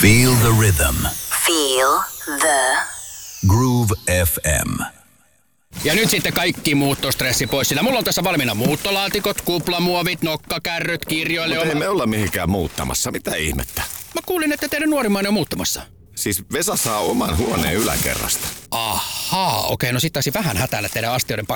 Feel the rhythm. Feel the Groove FM. Ja nyt sitten kaikki muuttostressi pois, sillä mulla on tässä valmiina muuttolaatikot, kuplamuovit, nokkakärryt, kirjoille. Mutta ei me olla mihinkään muuttamassa. Mitä ihmettä? Mä kuulin, että teidän nuorimmainen on muuttamassa. Siis Vesa saa oman huoneen yläkerrasta. Ahaa, okei, no sit taisi vähän hätäillä teidän astioiden